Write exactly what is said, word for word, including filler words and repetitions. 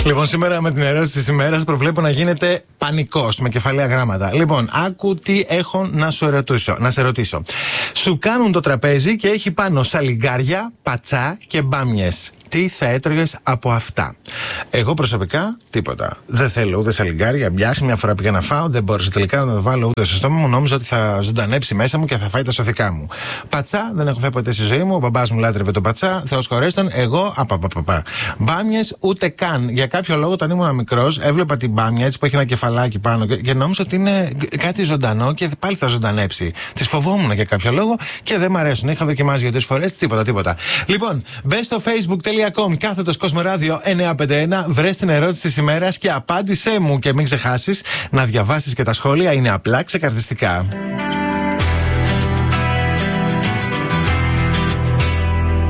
Λοιπόν, σήμερα με την ερώτηση τη ημέρα προβλέπω να γίνεται πανικός με κεφαλαία γράμματα. Λοιπόν, άκου τι έχω να σου ερωτήσω, να σε ρωτήσω. Σου κάνουν το τραπέζι και έχει πάνω σαλιγκάρια, πατσά και μπάμιες. Τι θα έτρωγες από αυτά? Εγώ προσωπικά τίποτα. Δεν θέλω ούτε σαλιγκάρια, μπιάχ. Μια φορά πήγα να φάω, δεν μπόρεσα τελικά να το βάλω ούτε στο στόμα μου. Νόμιζα ότι θα ζωντανέψει μέσα μου και θα φάει τα σωθικά μου. Πατσά, δεν έχω φάει ποτέ στη ζωή μου. Ο μπαμπάς μου λάτρευε το πατσά. Θεός χωρέστον, εγώ απαπαπαπα. Μπάμιες ούτε καν. Για κάποιο λόγο, όταν ήμουν μικρός, έβλεπα την μπάμια έτσι που έχει ένα κεφαλάκι πάνω και, και νόμιζα ότι είναι κάτι ζωντανό και πάλι θα ζωντανέψει. Τις φοβόμουν για κάποιο λόγο και δεν μ' αρέσουν. Είχα δοκιμάσει για τρεις φορές, τίποτα, τίποτα. Λοιπόν, μπες στο facebook. Κάθετος Κοσμοράδιο εννιακόσια πενήντα ένα, βρες την ερώτηση της ημέρας και απάντησέ μου. Και μην ξεχάσεις να διαβάσεις και τα σχόλια, είναι απλά ξεκαρδιστικά.